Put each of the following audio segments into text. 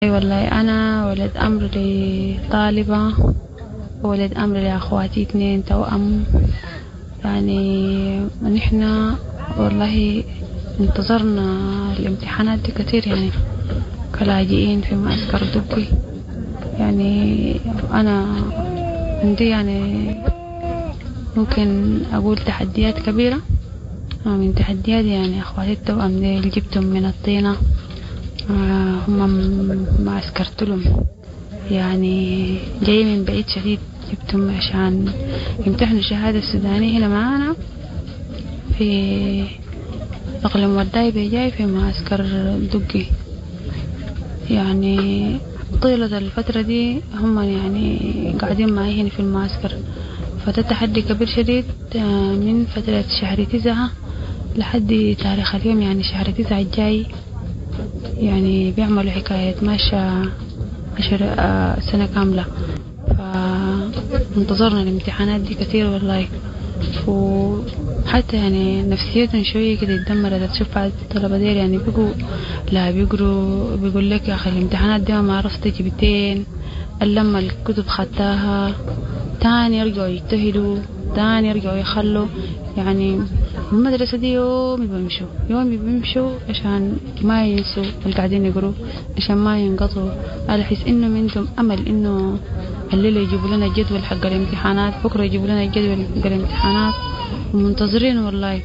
أي والله أنا ولد أمر لطالبة، وولد أمر لأخواتي 2 توأم. يعني نحن والله انتظرنا الامتحانات دي كتير، يعني كلاجئين في معسكر دبي. يعني أنا عندي يعني ممكن أقول تحديات كبيرة. من تحديات يعني أخواتي التوأم دي اللي جبتهم من الطينة. هم ما عسكرتلهم، يعني جاي من بعيد شديد. جبتهم عشان يمتحنوا الشهادة السودانية هنا معانا في أقليم وداي جاي في معسكر دقي. يعني طيلة الفترة دي هم يعني قاعدين معي هنا في المعسكر، فده تحدي كبير شديد. من فترة شهر 9 لحد تاريخ اليوم، يعني شهر 9 الجاي، يعني بيعملوا حكاية ماشية 10 سنة كاملة. فانتظرنا الامتحانات دي كتير والله، وحتى يعني نفسيتهم شوية كده اتدمرت. تشوف الطلبة دير يعني بيقوا لا بيقروا، بيقول لك يا أخي الامتحانات دي ما عرفت جبتين، لما الكتب خدتها تاني يرجعوا يجتهدوا، تاني يرجعوا يخلوا. يعني المدرسة دي يومي بيمشوا عشان ما ينسوا اللي قاعدين يقروا، عشان ما ينقطعوا، على حيث انه عندهم امل انه الليلة يجيبوا لنا الجدول حق الامتحانات، بكرة يجيبوا لنا الجدول حق الامتحانات، ومنتظرين والله.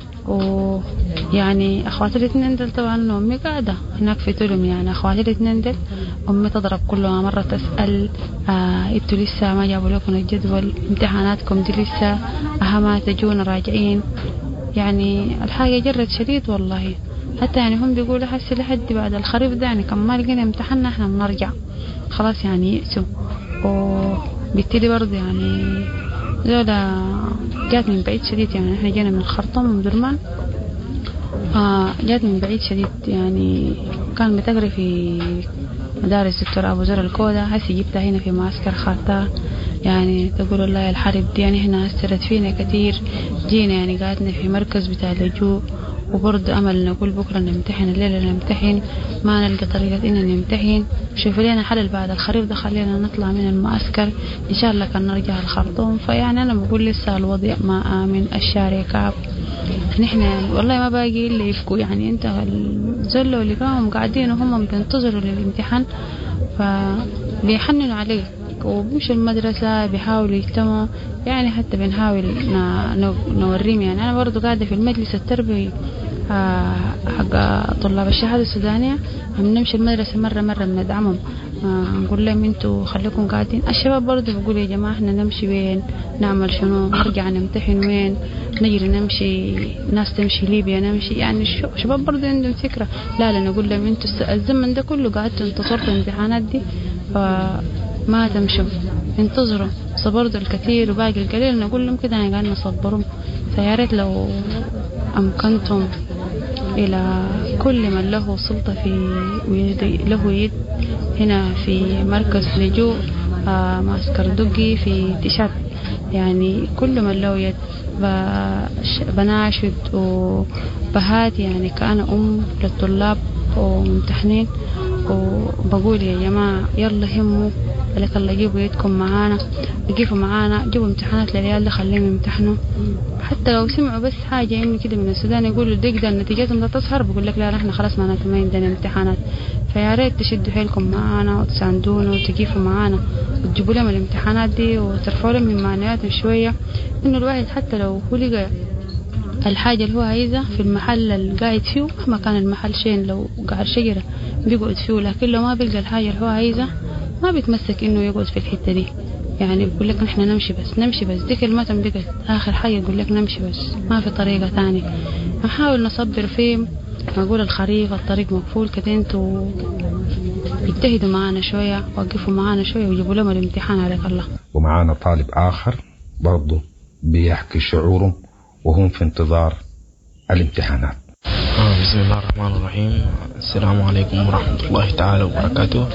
ويعني اخواتي الاثنين دول طبعا امي قاعده هناك في تلم، يعني اخواتي الاثنين دول امي تضرب كلها مره تسال انتوا لسه ما جابوا لكم الجدول، امتحاناتكم دي لسه ما تجونا راجعين. يعني الحاجه جرت شديد والله. حتى يعني هم بيقولوا حسي لحد بعد الخريف ده، يعني كم ما لقينا امتحاننا احنا بنرجع خلاص، يعني يأسوا. وبالتالي برضه يعني زولا جات من بعيد شديد، يعني احنا جينا من الخرطوم من درمان. جات من بعيد شديد، يعني كان بتقري في مدارس دكتور أبو زر الكودة، هسي جبتها هنا في معسكر خارطة. يعني تقول الله الحرب دي يعني هنا أثرت فينا كتير. جينا يعني قعدنا في مركز بتاع اللجوء، وبرضه أمل نقول بكرة نمتحن، الليلة نمتحن، ما نلقى طريقة إن نمتحن. شوفوا لنا حل بعد الخريف ده، خلينا نطلع من المعسكر إن شاء الله كان نرجع الخرطوم. فيعني أنا بقول لسه الوضع ما آمن، الشارع كعب. نحن يعني والله ما باقي إلا يفكوا، يعني أنت الزلة اللي كانوا قاعدين وهم بينتظروا للامتحان فبيحننوا عليه، وبيمشوا المدرسة بيحاولوا يجتمعوا. يعني حتى بنحاول نوريهم. يعني أنا برضو قاعدة في المجلس التربوي حق طلاب الشهادة السودانية، نمشي المدرسة مرة بندعمهم. نقول لهم انتوا خليكم قاعدين. الشباب برضو بيقولوا يا جماعة احنا نمشي وين، نعمل شنو، نرجع نمتحن وين، نجري نمشي، ناس تمشي ليبيا نمشي. يعني الشباب برضو عندهم فكرة. لا نقول لهم انتوا الزمن ده كله قعدتوا انتصرتوا الامتحانات دي، فما تمشوا، انتظروا. صبرتوا الكثير وباقي القليل. نقول لهم كده، انا قاعد نصبرهم. فيا ريت لو امكنتم إلى كل من له سلطة في له يد هنا في مركز لجوء معسكر دقي في تشاد، يعني كل من له يد بناشد وبهات، يعني كأنا للطلاب وممتحنين، وبقول يا جماعة يلا هموا لك الله، جيبوا يدكم معانا، وقفوا معانا، جيبوا امتحانات للعيال ده خليهم يمتحنوا. حتى لو سمعوا بس حاجة إني كده من السودان يقولوا دقيقة نتيجتهم لا تظهر، بقول لك لا نحن خلاص ما عندنا امتحانات. فيا ريت تشدوا حيلكم معانا وتساندونا وتقفوا معانا وتجيبوا لهم الامتحانات دي وترفعوا لهم من معنوياتهم شوية. إنه الواحد حتى لو هو لقى الحاجة اللي هو عايزها في المحل اللي قاعد فيه، مهما كان المحل شين، لو قاعد شجرة بيقعد فيه، لكن لو ما بيلقى الحاجة اللي هو عايزها ما بيتمسك إنه يقعد في الحتة دي. يعني بيقول لك نحن نمشي بس دي كلمة بقت آخر حاجة، يقول لك نمشي بس ما في طريقة تانية. نحاول نصبر فيه، نقول الخريف الطريق مقفول كده، انتوا اجتهدوا معانا شوية، وقفوا معانا شوية، وجيبوا لهم الامتحان عليك الله. ومعانا طالب آخر برضو بيحكي شعوره وهم في انتظار الامتحانات. بسم الله الرحمن الرحيم. السلام عليكم ورحمة الله تعالى وبركاته.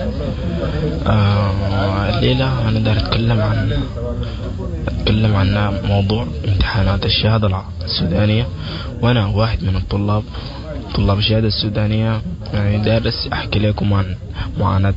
الليلة أنا داير أتكلم عن موضوع امتحانات الشهادة السودانية، وأنا واحد من طلاب الشهادة السودانية. يعني دارس أحكي لكم عن معاناة